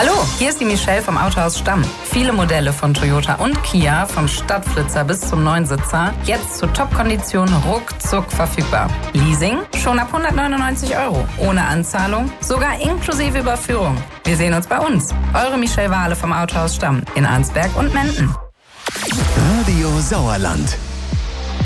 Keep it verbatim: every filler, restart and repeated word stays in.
Hallo, hier ist die Michelle vom Autohaus Stamm. Viele Modelle von Toyota und Kia, vom Stadtflitzer bis zum Neunsitzer, jetzt zu Top-Konditionen ruckzuck verfügbar. Leasing schon ab hundertneunundneunzig Euro, ohne Anzahlung, sogar inklusive Überführung. Wir sehen uns bei uns. Eure Michelle Wahle vom Autohaus Stamm in Arnsberg und Menden. Radio Sauerland.